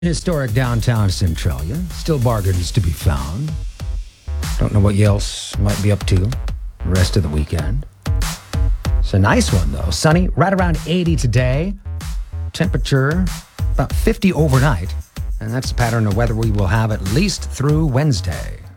Historic downtown Centralia. Still bargains to be found. Don't know what you else might be up to the rest of the weekend. It's a nice one, though. Sunny, right around 80 today. Temperature about 50 overnight. And that's the pattern of weather we will have at least through Wednesday.